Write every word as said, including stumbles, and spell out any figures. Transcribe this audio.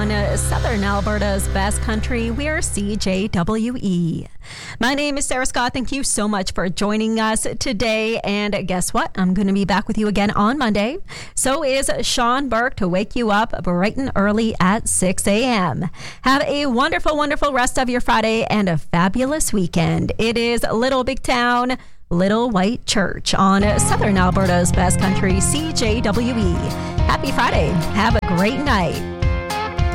on uh, Southern Alberta's best country. We're C J W E. My name is Sarah Scott. Thank you so much for joining us today. And guess what? I'm going to be back with you again on Monday. So is Sean Burke to wake you up bright and early at six a.m. Have a wonderful, wonderful rest of your Friday and a fabulous weekend. It is Little Big Town, Little White Church on Southern Alberta's best country, C J W E. Happy Friday. Have a great night.